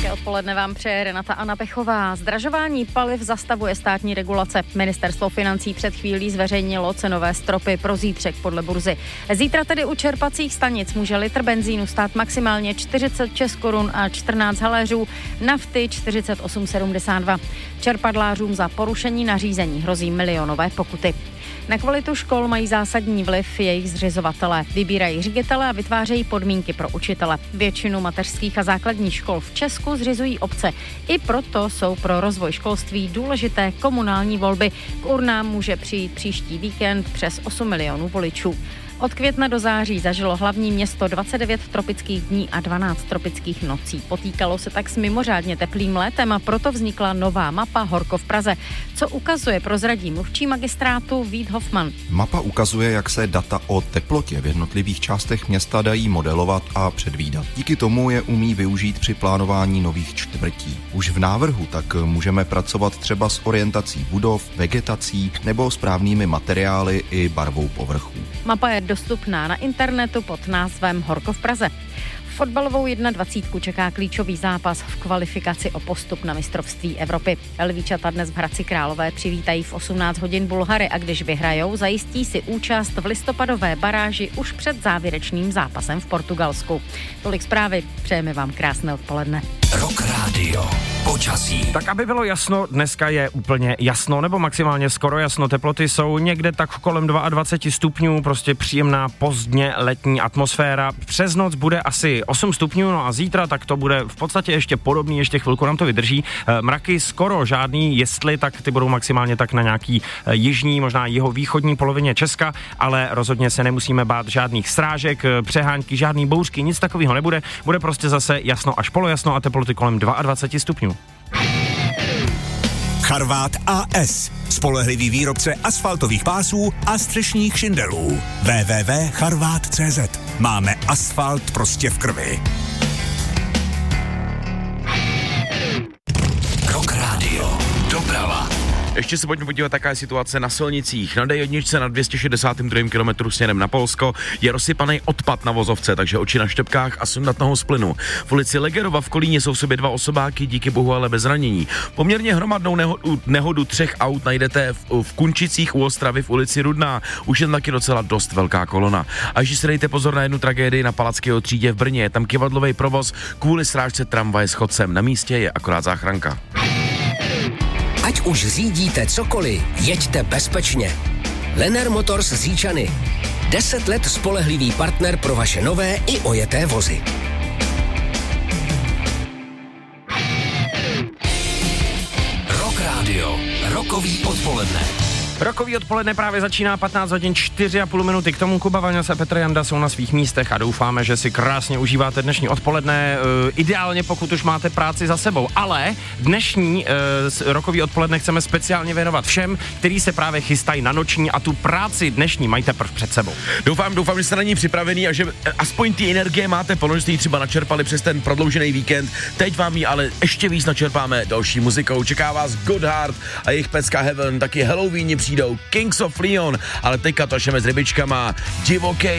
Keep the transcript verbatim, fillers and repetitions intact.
Hezké odpoledne vám přeje Renata Anna Pechová. Zdražování paliv zastavuje státní regulace. Ministerstvo financí před chvílí zveřejnilo cenové stropy pro zítřek podle burzy. Zítra tedy u čerpacích stanic může litr benzínu stát maximálně čtyřicet šest korun a čtrnáct haléřů, nafty čtyřicet osm sedmdesát dva. Čerpadlářům za porušení nařízení hrozí milionové pokuty. Na kvalitu škol mají zásadní vliv jejich zřizovatelé. Vybírají ředitele a vytvářejí podmínky pro učitele. Většinu mateřských a základních škol v Česku zřizují obce. I proto jsou pro rozvoj školství důležité komunální volby. K urnám může přijít příští víkend přes osm milionů voličů. Od května do září zažilo hlavní město dvacet devět tropických dní a dvanáct tropických nocí. Potýkalo se tak s mimořádně teplým létem a proto vznikla nová mapa Horko v Praze. Co ukazuje, prozradí mluvčí magistrátu Vít Hofman. Mapa ukazuje, jak se data o teplotě v jednotlivých částech města dají modelovat a předvídat. Díky tomu je umí využít při plánování nových čtvrtí. Už v návrhu tak můžeme pracovat třeba s orientací budov, vegetací nebo správnými materiály i barvou povrchů. Mapa je dostupná na internetu pod názvem Horko v Praze. Fotbalovou dvacítku jedna čeká klíčový zápas v kvalifikaci o postup na mistrovství Evropy. Lvíčata dnes v Hradci Králové přivítají v osmnáct hodin Bulhary a když vyhrajou, zajistí si účast v listopadové baráži už před závěrečným zápasem v Portugalsku. Tolik zprávy, přejeme vám krásné odpoledne. Rock Radio. Počasí. Tak aby bylo jasno, dneska je úplně jasno, nebo maximálně skoro jasno. Teploty jsou někde tak kolem dvacet dva stupňů, prostě příjemná pozdně letní atmosféra. Přes noc bude asi osm stupňů, no a zítra tak to bude v podstatě ještě podobný, ještě chvilku nám to vydrží. Mraky skoro žádný, jestli tak ty budou maximálně tak na nějaký jižní, možná jihovýchodní polovině Česka, ale rozhodně se nemusíme bát žádných srážek, přehánky, žádný bouřky, nic takového nebude. Bude prostě zase jasno až polojasno a teploty kolem dvacet dva stupňů. Charvát A S. Spolehlivý výrobce asfaltových pásů a střešních šindelů. w w w tečka charvát tečka cé zet. Máme asfalt prostě v krvi. Rock Radio. Doprava. Ještě se pojďme podívat, jaká je situace na silnicích. Na D jedna na dvě stě šedesát dva kilometru směrem na Polsko je rozsypaný odpad na vozovce, takže oči na štěpkách a sundat nohou z plynu. V ulici Legerova v Kolíně jsou v sobě dva osobáky, díky bohu ale bez zranění. Poměrně hromadnou nehodu, nehodu třech aut najdete v, v Kunčicích u Ostravy v ulici Rudná. Už je taky docela dost velká kolona. A ještě si dejte pozor na jednu tragédii na Palackého třídě v Brně. Je tam kivadlový provoz kvůli srážce tramvaje s chodcem. Na místě je akorát záchranka. Ať už řídíte cokoliv, jeďte bezpečně. Lenner Motors z Říčany. Deset let spolehlivý partner pro vaše nové i ojeté vozy. Rock Radio. Rokový odpoledne. Rokový odpoledne právě začíná, patnáct hodin čtyři a půl minuty. K tomu Kuba Vaňas a Petr Janda jsou na svých místech a doufáme, že si krásně užíváte dnešní odpoledne. E, ideálně, pokud už máte práci za sebou. Ale dnešní e, rokový odpoledne chceme speciálně věnovat všem, kteří se právě chystají na noční a tu práci dnešní mají teprve před sebou. Doufám, doufám, že jste na ní připravený a že aspoň ty energie máte plno, že jste ji třeba načerpali přes ten prodloužený víkend. Teď vám ji ale ještě víc načerpáme další muzikou. Čeká vás Godhard a jejich pecka Heaven, taky Halloween přijdou Kings of Leon, ale teďka to šeme s rybičkama, divoký